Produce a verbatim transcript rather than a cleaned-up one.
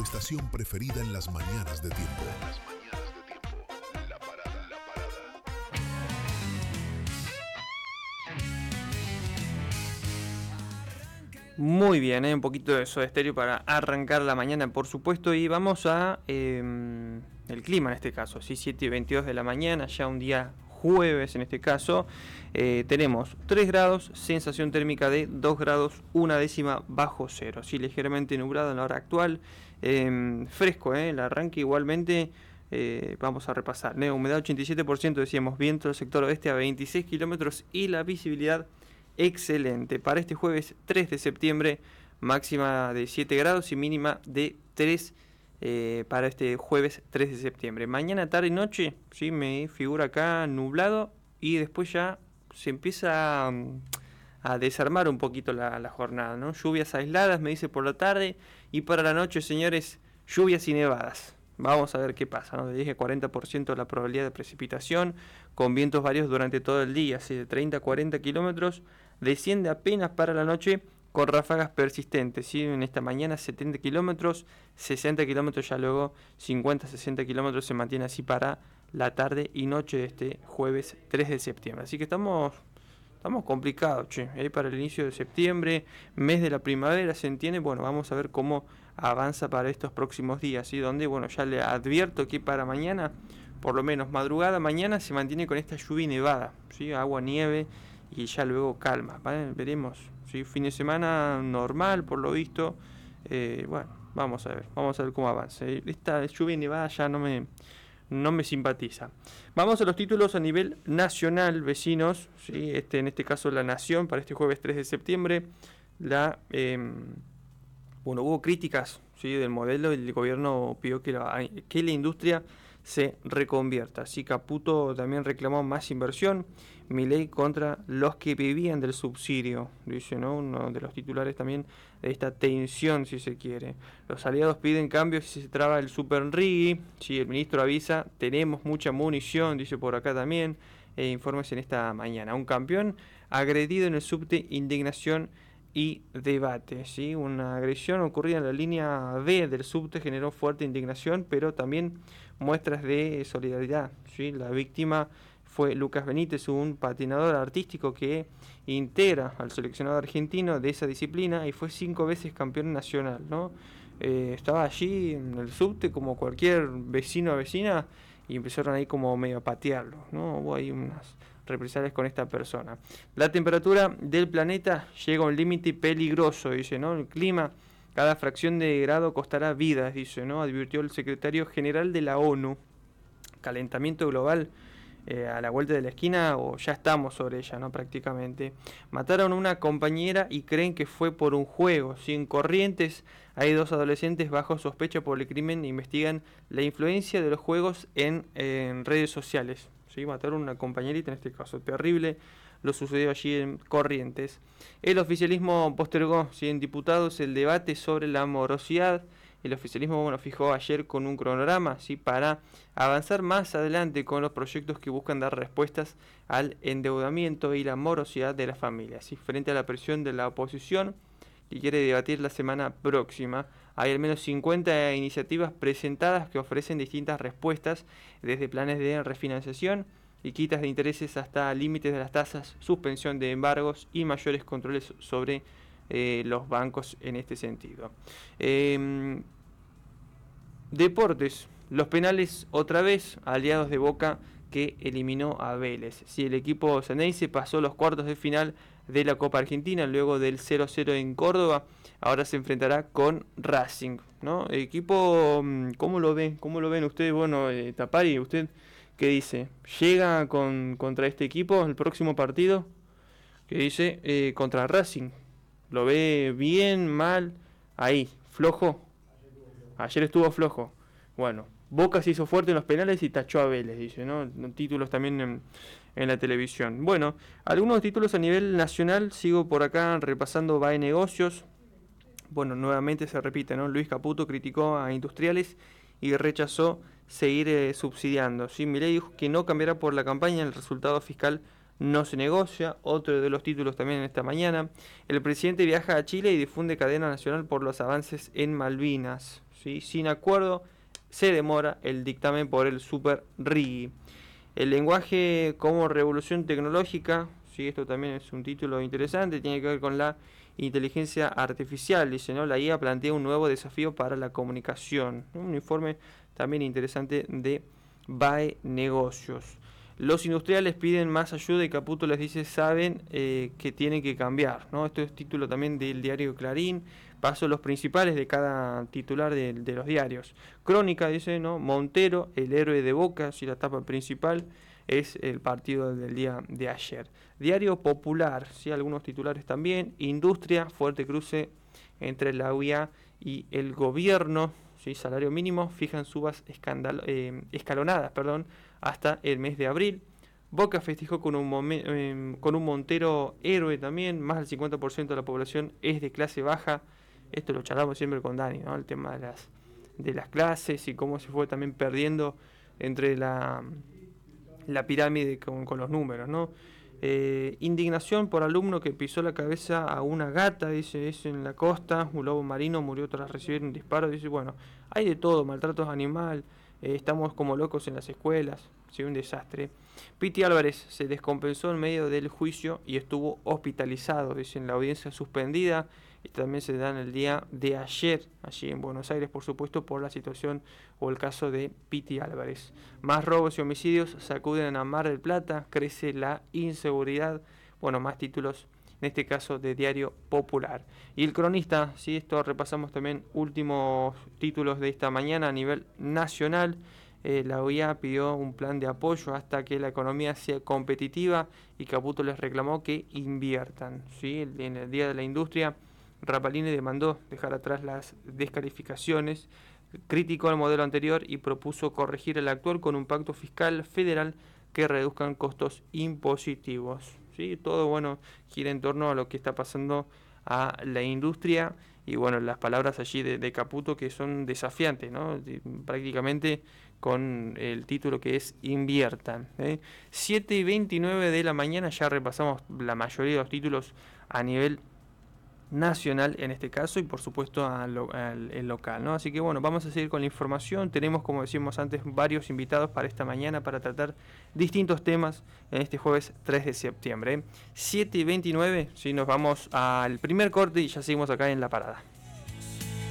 estación preferida en las mañanas de tiempo. Las mañanas de tiempo. La parada, la parada. Muy bien, ¿eh? Un poquito de Soda Stereo para arrancar la mañana, por supuesto. Y vamos a eh, el clima en este caso, ¿sí? siete y veintidós de la mañana, ya un día jueves en este caso. Eh, tenemos tres grados, sensación térmica de dos grados, una décima bajo cero. Sí, ligeramente nublado en la hora actual. Eh, fresco, ¿eh? El arranque igualmente. Eh, vamos a repasar, ¿eh? Humedad ochenta y siete por ciento, decíamos, viento del sector oeste a veintiséis kilómetros y la visibilidad excelente. Para este jueves tres de septiembre, máxima de siete grados y mínima de tres eh, para este jueves tres de septiembre. Mañana, tarde y noche, ¿sí? Me figura acá nublado y después ya se empieza a, a desarmar un poquito la, la jornada, ¿no? Lluvias aisladas, me dice por la tarde, y para la noche, señores, lluvias y nevadas. Vamos a ver qué pasa, ¿no? De diez a cuarenta por ciento la probabilidad de precipitación, con vientos varios durante todo el día, así de treinta a cuarenta kilómetros, desciende apenas para la noche con ráfagas persistentes, ¿sí? En esta mañana setenta kilómetros, sesenta kilómetros, ya luego cincuenta a sesenta kilómetros, se mantiene así para la tarde y noche de este jueves tres de septiembre. Así que estamos... Estamos complicados, che, ahí para el inicio de septiembre, mes de la primavera, se entiende. Bueno, vamos a ver cómo avanza para estos próximos días, ¿sí? Donde, bueno, ya le advierto que para mañana, por lo menos madrugada mañana, se mantiene con esta lluvia y nevada, ¿sí? Agua, nieve y ya luego calma, ¿vale? Veremos, ¿sí? Fin de semana normal, por lo visto. Eh, bueno, vamos a ver, vamos a ver cómo avanza. Esta lluvia y nevada ya no me... no me simpatiza. Vamos a los títulos a nivel nacional, vecinos, ¿sí? Este, en este caso La Nación, para este jueves tres de septiembre. La, eh, bueno, hubo críticas, ¿sí? Del modelo, el gobierno pidió que la, que la industria se reconvierta. Así Caputo también reclamó más inversión. Milei contra los que vivían del subsidio, dice, ¿no? Uno de los titulares también de esta tensión, si se quiere. Los aliados piden cambios si se traba el Superenrigui. Si el ministro avisa, tenemos mucha munición, dice por acá también. E informes en esta mañana. Un campeón agredido en el subte, indignación y debate, ¿sí? Una agresión ocurrida en la línea B del subte generó fuerte indignación, pero también muestras de solidaridad, ¿sí? La víctima fue Lucas Benítez, un patinador artístico que integra al seleccionado argentino de esa disciplina y fue cinco veces campeón nacional, ¿no? Eh, estaba allí en el subte como cualquier vecino o vecina y empezaron ahí como medio a patearlo, ¿no? Hubo ahí unas represalias con esta persona. La temperatura del planeta llega a un límite peligroso, dice, ¿no? El clima, cada fracción de grado costará vidas, dice, ¿no? Advirtió el secretario general de la ONU. Calentamiento global eh, a la vuelta de la esquina, o ya estamos sobre ella, ¿no? Prácticamente. Mataron a una compañera y creen que fue por un juego. ¿Sí? En Corrientes hay dos adolescentes bajo sospecha por el crimen e investigan la influencia de los juegos en, en redes sociales. ¿Sí? Mataron a una compañerita, en este caso terrible, lo sucedió allí en Corrientes. El oficialismo postergó, ¿sí? En diputados, el debate sobre la morosidad. El oficialismo, bueno, fijó ayer con un cronograma, ¿sí? Para avanzar más adelante con los proyectos que buscan dar respuestas al endeudamiento y la morosidad de las familias, ¿sí? Frente a la presión de la oposición, que quiere debatir la semana próxima. Hay al menos cincuenta iniciativas presentadas que ofrecen distintas respuestas, desde planes de refinanciación y quitas de intereses hasta límites de las tasas, suspensión de embargos y mayores controles sobre eh, los bancos en este sentido. Eh, deportes, los penales otra vez, aliados de Boca que eliminó a Vélez. Si el equipo Ceneice pasó los cuartos de final de la Copa Argentina luego del cero a cero en Córdoba, ahora se enfrentará con Racing, ¿no? El equipo, ¿cómo lo ven? ¿Cómo lo ven ustedes? Bueno, eh, Tapari, ¿usted qué dice? ¿Llega con, contra este equipo el próximo partido? ¿Qué dice? Eh, contra Racing. ¿Lo ve bien, mal? Ahí, flojo. Ayer estuvo flojo. Bueno, Boca se hizo fuerte en los penales y tachó a Vélez, dice, ¿no? Títulos también en, en la televisión. Bueno, algunos títulos a nivel nacional, sigo por acá repasando B A E Negocios. Bueno, nuevamente se repite, ¿no? Luis Caputo criticó a industriales y rechazó seguir eh, subsidiando. ¿Sí? Milei dijo que no cambiará por la campaña, el resultado fiscal no se negocia. Otro de los títulos también en esta mañana. El presidente viaja a Chile y difunde cadena nacional por los avances en Malvinas. ¿sí? Sin acuerdo se demora el dictamen por el Super R I G I. El lenguaje como revolución tecnológica, ¿sí? Esto también es un título interesante, tiene que ver con la inteligencia artificial, dice, ¿no? La I A plantea un nuevo desafío para la comunicación. Un informe también interesante de B A E Negocios. Los industriales piden más ayuda y Caputo les dice, saben eh, que tienen que cambiar, ¿no? Esto es título también del diario Clarín. Paso los principales de cada titular de, de los diarios. Crónica, dice, ¿no? Montero, el héroe de Boca, si la etapa principal es el partido del día de ayer. Diario Popular, ¿sí? Algunos titulares también. Industria, fuerte cruce entre la U I A y el gobierno. ¿Sí? Salario mínimo, fijan subas escandal, eh, escalonadas perdón, hasta el mes de abril. Boca festejó con un, momen, eh, con un Montero héroe también. Más del cincuenta por ciento de la población es de clase baja. Esto lo charlamos siempre con Dani, ¿no? El tema de las, de las clases y cómo se fue también perdiendo entre la, la pirámide con, con los números, ¿no? Eh, indignación por alumno que pisó la cabeza a una gata, dice, es en la costa, un lobo marino murió tras recibir un disparo, dice, bueno, hay de todo, maltratos animal, eh, estamos como locos en las escuelas, sí, un desastre. Piti Álvarez se descompensó en medio del juicio y estuvo hospitalizado, dice, en la audiencia suspendida, y también se da en el día de ayer, allí en Buenos Aires, por supuesto, por la situación o el caso de Piti Álvarez. Más robos y homicidios sacuden a Mar del Plata, crece la inseguridad, bueno, más títulos, en este caso de Diario Popular. Y el Cronista, sí, esto repasamos también últimos títulos de esta mañana a nivel nacional. Eh, la O I A pidió un plan de apoyo hasta que la economía sea competitiva y Caputo les reclamó que inviertan, ¿sí? En el Día de la Industria, Rapalini demandó dejar atrás las descalificaciones, criticó el modelo anterior y propuso corregir el actual con un pacto fiscal federal que reduzcan costos impositivos. ¿Sí? Todo bueno gira en torno a lo que está pasando a la industria y bueno, las palabras allí de, de Caputo que son desafiantes, ¿no? Prácticamente con el título que es inviertan. ¿eh? siete y veintinueve de la mañana, ya repasamos la mayoría de los títulos a nivel nacional en este caso y por supuesto al, al el local, ¿no? Así que bueno, vamos a seguir con la información. Tenemos, como decimos antes, varios invitados para esta mañana para tratar distintos temas en este jueves tres de septiembre. ¿eh? siete y veintinueve, si nos vamos al primer corte y ya seguimos acá en La Parada.